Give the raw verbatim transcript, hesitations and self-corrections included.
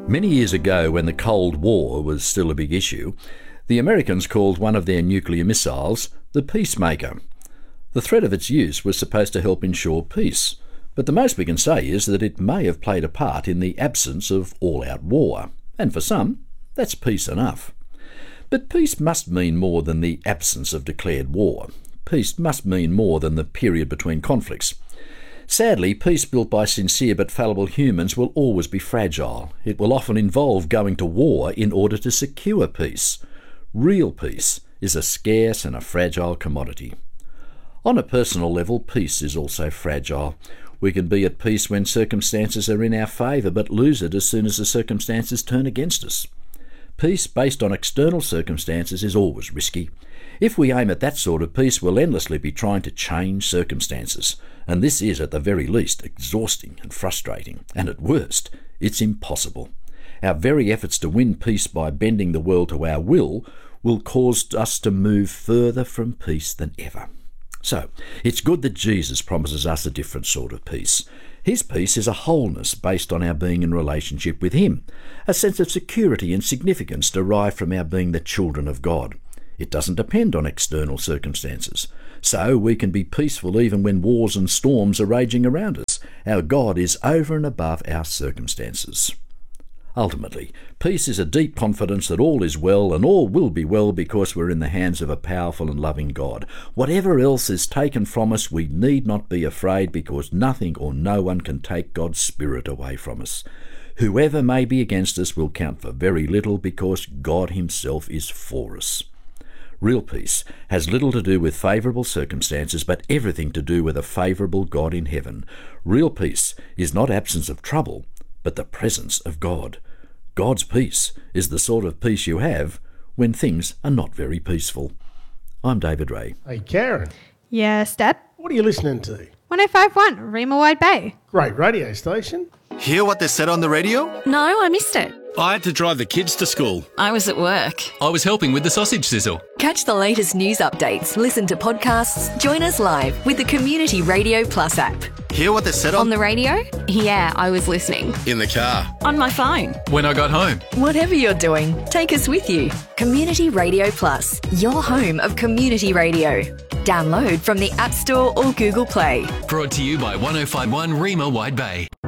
Many years ago, when the Cold War was still a big issue, the Americans called one of their nuclear missiles the Peacemaker. The threat of its use was supposed to help ensure peace, but the most we can say is that it may have played a part in the absence of all-out war, and for some, that's peace enough. But peace must mean more than the absence of declared war. Peace must mean more than the period between conflicts. Sadly, peace built by sincere but fallible humans will always be fragile. It will often involve going to war in order to secure peace. Real peace is a scarce and a fragile commodity. On a personal level, peace is also fragile. We can be at peace when circumstances are in our favour, but lose it as soon as the circumstances turn against us. Peace based on external circumstances is always risky. If we aim at that sort of peace, we'll endlessly be trying to change circumstances, and this is at the very least exhausting and frustrating, and at worst, it's impossible. Our very efforts to win peace by bending the world to our will will cause us to move further from peace than ever. So, it's good that Jesus promises us a different sort of peace. His peace is a wholeness based on our being in relationship with Him, a sense of security and significance derived from our being the children of God. It doesn't depend on external circumstances. So we can be peaceful even when wars and storms are raging around us. Our God is over and above our circumstances. Ultimately, peace is a deep confidence that all is well and all will be well because we're in the hands of a powerful and loving God. Whatever else is taken from us, we need not be afraid because nothing or no one can take God's Spirit away from us. Whoever may be against us will count for very little because God Himself is for us. Real peace has little to do with favourable circumstances, but everything to do with a favourable God in heaven. Real peace is not absence of trouble, but the presence of God. God's peace is the sort of peace you have when things are not very peaceful. I'm David Ray. Hey, Karen. Yes, Dad? What are you listening to? one oh five point one, Rima Wide Bay. Great radio station. Hear what they said on the radio? No, I missed it. I had to drive the kids to school. I was at work. I was helping with the sausage sizzle. Catch the latest news updates, listen to podcasts, join us live with the Community Radio Plus app. Hear what they said on... On the radio? Yeah, I was listening. In the car. On my phone. When I got home. Whatever you're doing, take us with you. Community Radio Plus, your home of community radio. Download from the App Store or Google Play. Brought to you by one oh five point one Rima Wide Bay.